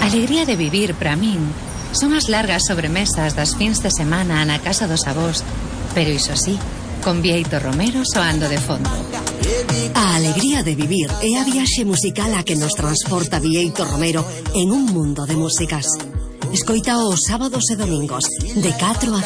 alegría de vivir para min son as largas sobremesas das fins de semana na casa dos avós, pero iso sí, con Bieito Romero soando de fondo. A alegría de vivir é a viaxe musical a que nos transporta Bieito Romero en un mundo de músicas. Escoita os sábados e domingos de 4 a